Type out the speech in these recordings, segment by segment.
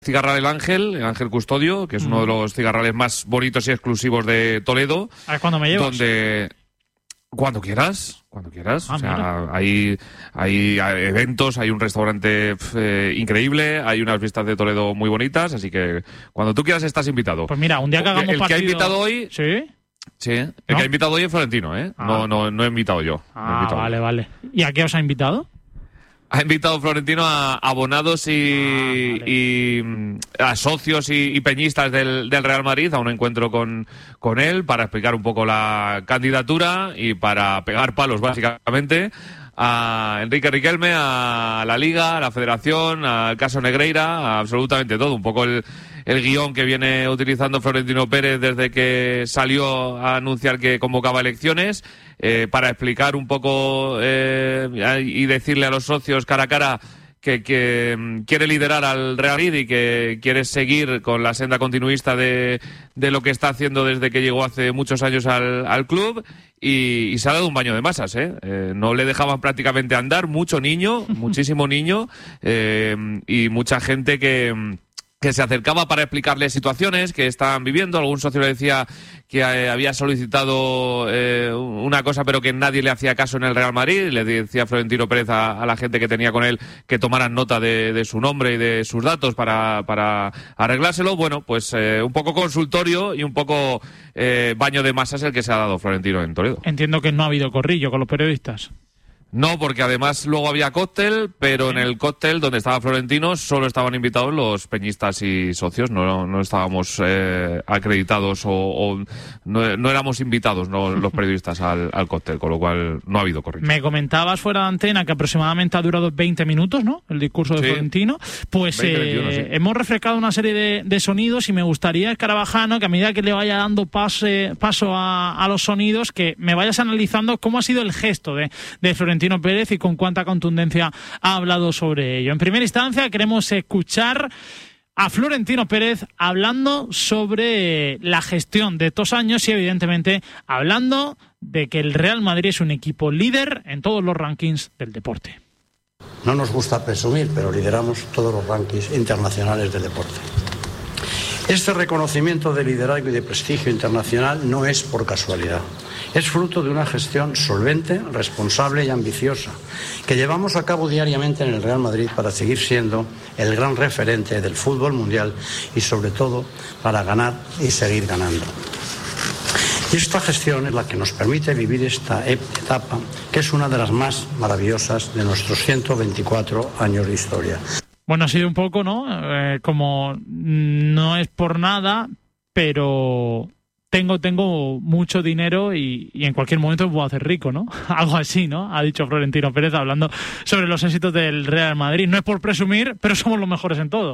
cigarral El Ángel Custodio, que es uno de los cigarrales más bonitos y exclusivos de Toledo. A ver cuándo me llevas. Donde cuando quieras. O sea, hay eventos, hay un restaurante increíble, hay unas vistas de Toledo muy bonitas, así que cuando tú quieras estás invitado. Pues mira, un día que hagamos el partido... que ha invitado hoy... ¿Sí? Sí, el que ha invitado hoy es Florentino, ¿eh? No he invitado yo. Vale. ¿Y a qué os ha invitado? Ha invitado Florentino a abonados y a socios y peñistas del Real Madrid a un encuentro con él para explicar un poco la candidatura y para pegar palos, básicamente, a Enrique Riquelme, a la Liga, a la Federación, al caso Negreira, a absolutamente todo. Un poco el guión que viene utilizando Florentino Pérez desde que salió a anunciar que convocaba elecciones, para explicar un poco y decirle a los socios cara a cara que quiere liderar al Real Madrid y que quiere seguir con la senda continuista de lo que está haciendo desde que llegó hace muchos años al club, y se ha dado un baño de masas, no le dejaban prácticamente andar, muchísimo niño, y mucha gente que se acercaba para explicarle situaciones que estaban viviendo. Algún socio le decía que había solicitado una cosa pero que nadie le hacía caso en el Real Madrid. Le decía Florentino Pérez a la gente que tenía con él que tomaran nota de su nombre y de sus datos para arreglárselo. Bueno, pues un poco consultorio y un poco baño de masas el que se ha dado Florentino en Toledo. Entiendo que no ha habido corrillo con los periodistas. No, porque además luego había cóctel, pero en el cóctel donde estaba Florentino solo estaban invitados los peñistas y socios, no estábamos acreditados o no éramos invitados los periodistas al cóctel, con lo cual no ha habido corriente. Me comentabas fuera de antena que aproximadamente ha durado 20 minutos, ¿no?, el discurso de Florentino. Pues 20, sí. Hemos refrescado una serie de sonidos y me gustaría, Carabajano, que a medida que le vaya dando paso a los sonidos, que me vayas analizando cómo ha sido el gesto de Florentino Pérez y con cuánta contundencia ha hablado sobre ello. En primera instancia queremos escuchar a Florentino Pérez hablando sobre la gestión de estos años y evidentemente hablando de que el Real Madrid es un equipo líder en todos los rankings del deporte. No nos gusta presumir, pero lideramos todos los rankings internacionales del deporte. Este reconocimiento de liderazgo y de prestigio internacional no es por casualidad. Es fruto de una gestión solvente, responsable y ambiciosa que llevamos a cabo diariamente en el Real Madrid para seguir siendo el gran referente del fútbol mundial y sobre todo para ganar y seguir ganando. Y esta gestión es la que nos permite vivir esta etapa, que es una de las más maravillosas de nuestros 124 años de historia. Bueno, ha sido un poco, ¿no? Como no es por nada, pero tengo mucho dinero y en cualquier momento me puedo hacer rico, ¿no? Algo así, ¿no? Ha dicho Florentino Pérez hablando sobre los éxitos del Real Madrid. No es por presumir, pero somos los mejores en todo.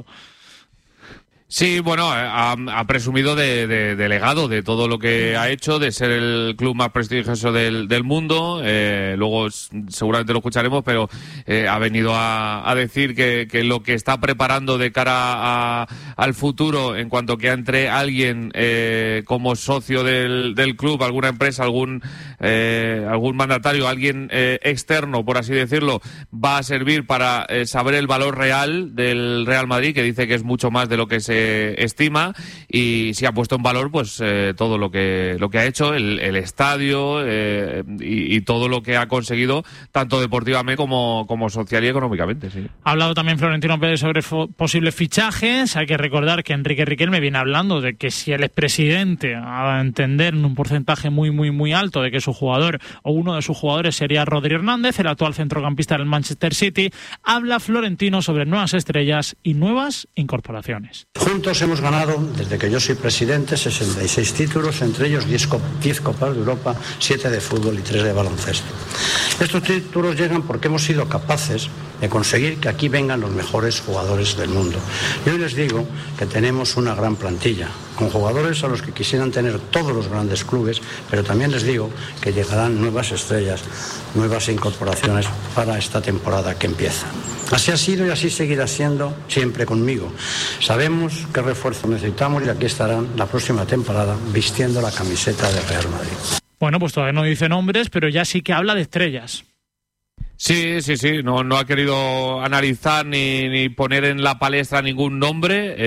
Sí, bueno, ha presumido de legado, de todo lo que ha hecho, de ser el club más prestigioso del mundo. Luego seguramente lo escucharemos, pero ha venido a decir que lo que está preparando de cara al futuro, en cuanto que entre alguien como socio del club, alguna empresa, algún mandatario, alguien externo, por así decirlo, va a servir para saber el valor real del Real Madrid, que dice que es mucho más de lo que se estima, y se ha puesto en valor pues todo lo que ha hecho, el estadio y todo lo que ha conseguido tanto deportivamente como social y económicamente. Sí. Ha hablado también Florentino Pérez sobre posibles fichajes. Hay que recordar que Enrique Riquelme viene hablando de que si el expresidente a entender en un porcentaje muy alto de que su jugador o uno de sus jugadores sería Rodri Hernández, el actual centrocampista del Manchester City. Habla Florentino sobre nuevas estrellas y nuevas incorporaciones. Juntos hemos ganado, desde que yo soy presidente, 66 títulos, entre ellos 10 Copas de Europa, 7 de fútbol y 3 de baloncesto. Estos títulos llegan porque hemos sido capaces de conseguir que aquí vengan los mejores jugadores del mundo. Y hoy les digo que tenemos una gran plantilla, con jugadores a los que quisieran tener todos los grandes clubes, pero también les digo que llegarán nuevas estrellas, nuevas incorporaciones para esta temporada que empieza. Así ha sido y así seguirá siendo siempre conmigo. Sabemos qué refuerzo necesitamos y aquí estarán la próxima temporada vistiendo la camiseta del Real Madrid. Bueno, pues todavía no dice nombres, pero ya sí que habla de estrellas. Sí, no ha querido analizar ni poner en la palestra ningún nombre.